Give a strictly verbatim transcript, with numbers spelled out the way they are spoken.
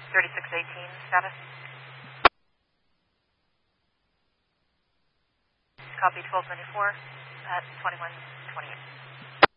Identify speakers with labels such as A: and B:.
A: thirty-six eighteen status. Copy twelve ninety-four at twenty-one twenty-eight.